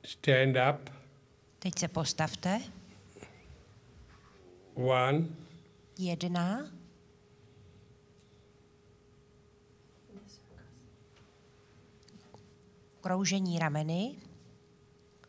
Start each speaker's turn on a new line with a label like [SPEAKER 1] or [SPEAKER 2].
[SPEAKER 1] Stand up.
[SPEAKER 2] Teď se postavte.
[SPEAKER 1] 1,
[SPEAKER 2] 1. Kroužení rameny.